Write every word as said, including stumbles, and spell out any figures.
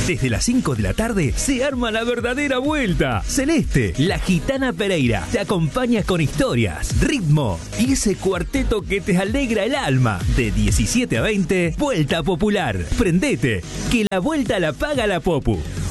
Desde las cinco de la tarde se arma la verdadera vuelta. Celeste, la gitana Pereira, te acompaña con historias, ritmo y ese cuarteto que te alegra el alma. De diecisiete a veinte, Vuelta Popular. Prendete, que la vuelta la paga la Popu.